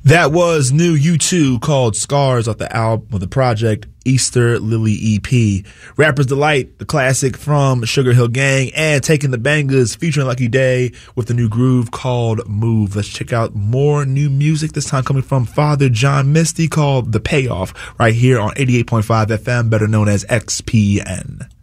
That was new U2 called Scars off the album of the project Easter Lily EP. Rapper's Delight, the classic from Sugar Hill Gang, and Taking the Bangers featuring Lucky Day with the new groove called Move. Let's check out more new music, this time coming from Father John Misty, called The Payoff, right here on 88.5 FM, better known as XPN.